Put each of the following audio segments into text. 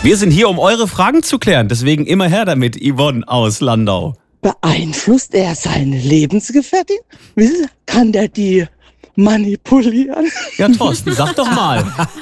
Wir sind hier, um eure Fragen zu klären. Deswegen immer her damit, Yvonne aus Landau. Beeinflusst er seine Lebensgefährtin? Kann der die manipulieren? Ja, Thorsten, sag doch mal.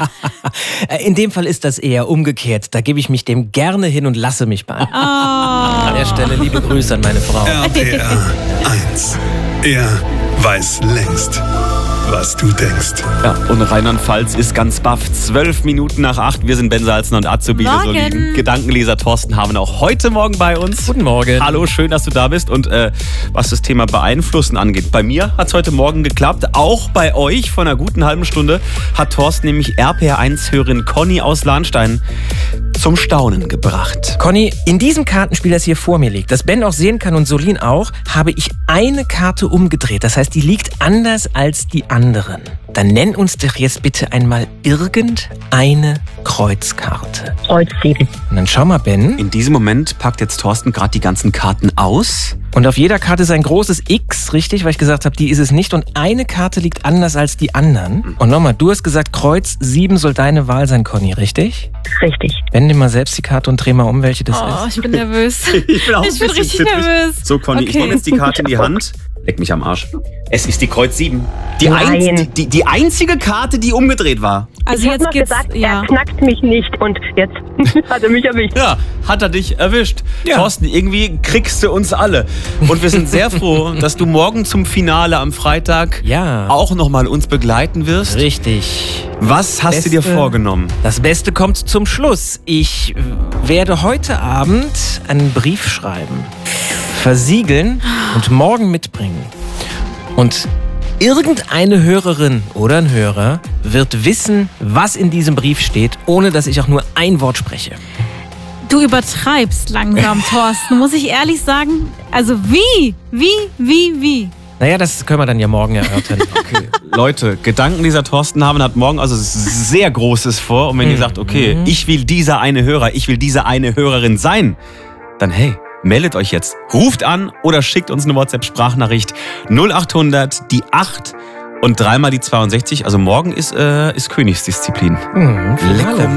In dem Fall ist das eher umgekehrt. Da gebe ich mich dem gerne hin und lasse mich beeinflussen. An der Stelle liebe Grüße an meine Frau. RPR 1. Er weiß längst, was du denkst. Ja, und Rheinland-Pfalz ist ganz baff. 12 Minuten nach 8. Wir sind Ben Salzen und Azubine Soliden. Gedankenleser Thorsten haben auch heute Morgen bei uns. Guten Morgen. Hallo, schön, dass du da bist. Und was das Thema Beeinflussen angeht, bei mir hat es heute Morgen geklappt. Auch bei euch vor einer guten halben Stunde hat Thorsten nämlich RPR1-Hörerin Conny aus Lahnstein zum Staunen gebracht. Conny, in diesem Kartenspiel, das hier vor mir liegt, das Ben auch sehen kann und Solin auch, habe ich eine Karte umgedreht. Das heißt, die liegt anders als die anderen. Dann nenn uns doch jetzt bitte einmal irgendeine Kreuzkarte. Kreuz 7. Und dann schau mal, Ben. In diesem Moment packt jetzt Thorsten gerade die ganzen Karten aus. Und auf jeder Karte ist ein großes X, richtig? Weil ich gesagt habe, die ist es nicht. Und eine Karte liegt anders als die anderen. Und nochmal, du hast gesagt, Kreuz 7 soll deine Wahl sein, Conny, richtig? Richtig. Wende mal selbst die Karte und dreh mal um, welche das ist. Ich bin nervös. Ich bin richtig zittrig. nervös. So, Conny, ich nehme jetzt die Karte in die Hand. Leck mich am Arsch. Es ist die Kreuz 7. Die einzige Karte, die umgedreht war. Also Ich habe jetzt noch geht's, gesagt, ja. er knackt mich nicht und jetzt hat er mich erwischt. Ja, hat er dich erwischt. Ja. Thorsten, irgendwie kriegst du uns alle. Und wir sind sehr froh, dass du morgen zum Finale am Freitag auch nochmal uns begleiten wirst. Richtig. Was hast du dir vorgenommen? Das Beste kommt zum Schluss. Ich werde heute Abend einen Brief schreiben, versiegeln und morgen mitbringen. Und irgendeine Hörerin oder ein Hörer wird wissen, was in diesem Brief steht, ohne dass ich auch nur ein Wort spreche. Du übertreibst langsam, Thorsten, muss ich ehrlich sagen. Also wie? Naja, das können wir dann ja morgen erörtern. Okay. Leute, Gedankenleser Thorsten Haben hat morgen also sehr Großes vor. Und wenn ihr sagt, okay, ich will dieser eine Hörer, ich will diese eine Hörerin sein, dann hey, meldet euch jetzt. Ruft an oder schickt uns eine WhatsApp-Sprachnachricht 0800 die 8 und dreimal die 62. Also morgen ist Königsdisziplin. Finale.